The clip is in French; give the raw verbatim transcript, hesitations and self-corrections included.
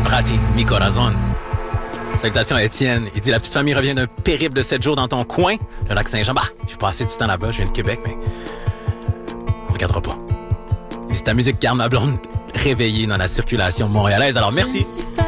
Brati, mi corazon. Salutations à Étienne. Il dit, la petite famille revient d'un périple de sept jours dans ton coin, le lac Saint-Jean. Bah, j'ai passé du temps là-bas, je viens de Québec, mais on regardera pas. Il dit, ta musique garde ma blonde réveillée dans la circulation montréalaise. Alors, merci.